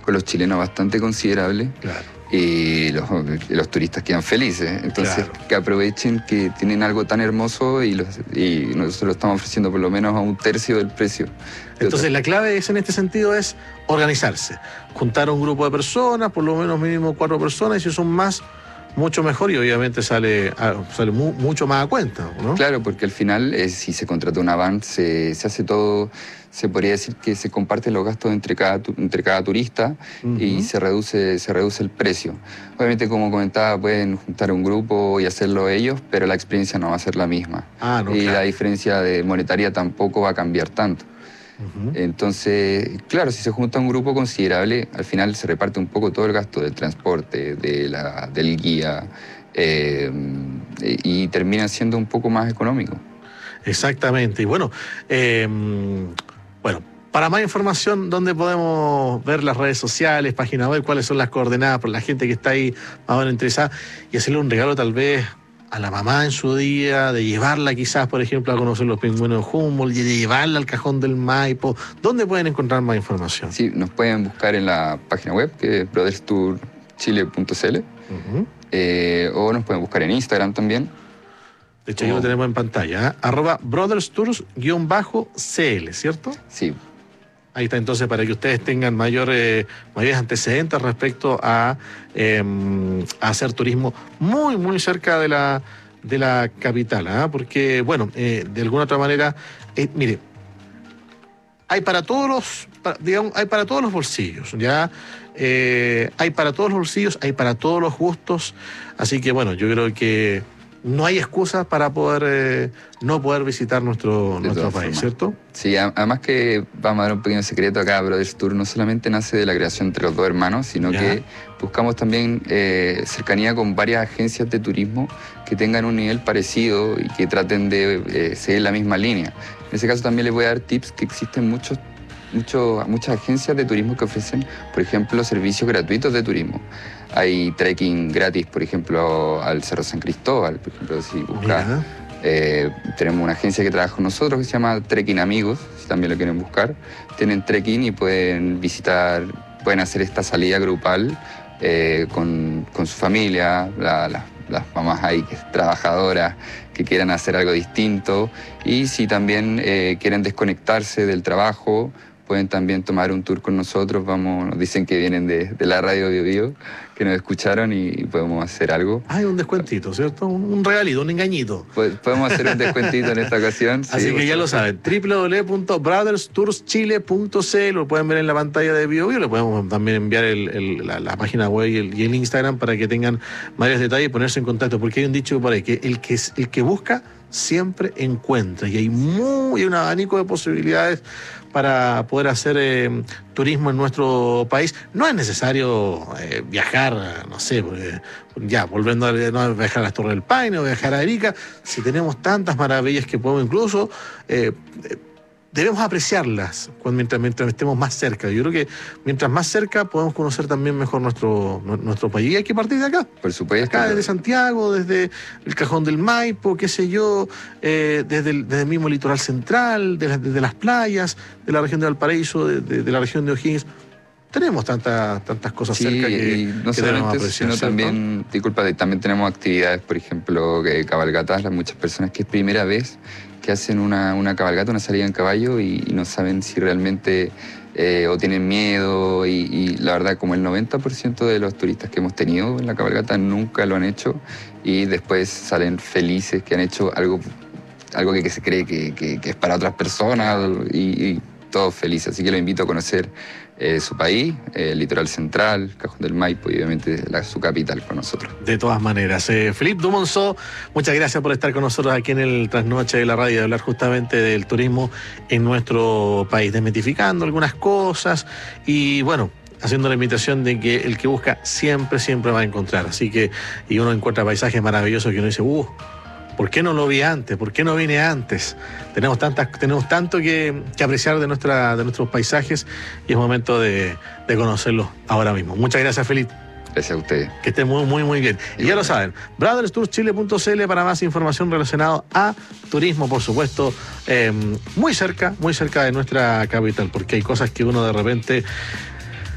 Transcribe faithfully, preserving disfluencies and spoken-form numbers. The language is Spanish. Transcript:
con los chilenos bastante considerable. Claro. Y los, los turistas quedan felices. Entonces, claro, que aprovechen que tienen algo tan hermoso y, los, y nosotros lo estamos ofreciendo por lo menos a un tercio del precio. De Entonces, la clave es, en este sentido es organizarse. Juntar un grupo de personas, por lo menos mínimo cuatro personas, y si son más, mucho mejor, y obviamente sale, sale mu mucho más a cuenta, ¿no? Claro, porque al final, eh, si se contrata una van, se, se hace todo... Se podría decir que se comparten los gastos entre cada, entre cada turista, uh-huh, y se reduce, se reduce el precio. Obviamente, como comentaba, pueden juntar un grupo y hacerlo ellos, pero la experiencia no va a ser la misma. Ah, no, y claro, la diferencia de monetaria tampoco va a cambiar tanto. Uh-huh. Entonces, claro, si se junta un grupo considerable, al final se reparte un poco todo el gasto del transporte, de la, del guía, eh, y termina siendo un poco más económico. Exactamente. Y bueno, eh, Bueno, para más información, ¿dónde podemos ver las redes sociales, página web, cuáles son las coordenadas por la gente que está ahí más o menos interesada? Y hacerle un regalo tal vez a la mamá en su día, de llevarla quizás, por ejemplo, a conocer los pingüinos de Humboldt, y de llevarla al Cajón del Maipo. ¿Dónde pueden encontrar más información? Sí, nos pueden buscar en la página web, que es brothers tour chile punto c l, uh-huh, eh, o nos pueden buscar en Instagram también. De hecho, aquí lo tenemos en pantalla, ¿eh? Arroba Brothers Tours guión bajo C L, ¿cierto? Sí. Ahí está, entonces, para que ustedes tengan mayor, eh, mayores antecedentes respecto a, eh, a hacer turismo muy, muy cerca de la, de la capital, ¿eh? Porque, bueno, eh, de alguna otra manera, eh, mire, hay para todos los, para, digamos, hay para todos los bolsillos, ¿ya? Eh, hay para todos los bolsillos, hay para todos los gustos, así que, bueno, yo creo que no hay excusa para poder eh, no poder visitar nuestro, nuestro país, formas, ¿cierto? Sí, además que vamos a dar un pequeño secreto acá. Brothers Tour no solamente nace de la creación entre los dos hermanos, sino ¿ya? que buscamos también eh, cercanía con varias agencias de turismo que tengan un nivel parecido y que traten de eh, seguir la misma línea. En ese caso también les voy a dar tips que existen muchos Mucho, muchas agencias de turismo que ofrecen, por ejemplo, servicios gratuitos de turismo. Hay trekking gratis, por ejemplo, al Cerro San Cristóbal. Por ejemplo, si buscas, eh, tenemos una agencia que trabaja con nosotros que se llama Trekking Amigos, si también lo quieren buscar. Tienen trekking y pueden visitar, pueden hacer esta salida grupal eh, con, con su familia, la, la, las mamás ahí que trabajadoras, que quieran hacer algo distinto. Y si también eh, quieren desconectarse del trabajo, pueden también tomar un tour con nosotros. Vamos, nos dicen que vienen de, de la radio Bio Bio, que nos escucharon y, y podemos hacer algo. Hay un descuentito, ¿cierto? Un, un regalito, un engañito. Podemos hacer un descuentito en esta ocasión. Así sí, que ya lo saben, doble u doble u doble u punto brothers tours chile punto c l, lo pueden ver en la pantalla de Bio Bio, le podemos también enviar el, el, la, la página web y el, y el Instagram para que tengan mayores detalles y ponerse en contacto, porque hay un dicho por ahí, que el que, el que busca siempre encuentra, y hay muy un abanico de posibilidades para poder hacer eh, turismo en nuestro país. No es necesario eh, viajar, no sé, porque, ya, volviendo a, no, a viajar a las Torres del Paine o viajar a Arica, si tenemos tantas maravillas que podemos incluso... Eh, eh, debemos apreciarlas cuando, mientras, mientras estemos más cerca. Yo creo que mientras más cerca podemos conocer también mejor nuestro, nuestro país. Y hay que partir de acá. Por supuesto. Acá desde Santiago, desde el Cajón del Maipo, qué sé yo, eh, desde, el, desde el mismo litoral central, de la, desde las playas, de la región de Valparaíso, de, de, de la región de O'Higgins. Tenemos tantas tantas cosas sí, cerca que, y no que solamente eso, sino ¿cierto? también, disculpa, también tenemos actividades, por ejemplo, que cabalgatas. Muchas personas que es primera vez que hacen una, una cabalgata, una salida en caballo y, y no saben si realmente eh, o tienen miedo y, y la verdad como el noventa por ciento de los turistas que hemos tenido en la cabalgata nunca lo han hecho y después salen felices que han hecho algo, algo que, que se cree que, que, que es para otras personas y, y todos felices. Así que los invito a conocer eh, su país, eh, el litoral central, Cajón del Maipo y obviamente la, su capital con nosotros. De todas maneras. Eh, Philippe Dumonceau, muchas gracias por estar con nosotros aquí en el Trasnoche de la Radio, de hablar justamente del turismo en nuestro país, desmitificando algunas cosas y bueno, haciendo la invitación de que el que busca siempre, siempre va a encontrar. Así que, y uno encuentra paisajes maravillosos que uno dice, uh, ¿por qué no lo vi antes? ¿Por qué no vine antes? Tenemos tantas, tenemos tanto que, que apreciar de nuestra, de nuestros paisajes y es momento de, de conocerlos ahora mismo. Muchas gracias, Felipe. Gracias a ustedes. Que estén muy, muy, muy bien. Y ya lo saben, brothers tours chile punto c l para más información relacionada a turismo, por supuesto, eh, muy cerca, muy cerca de nuestra capital, porque hay cosas que uno de repente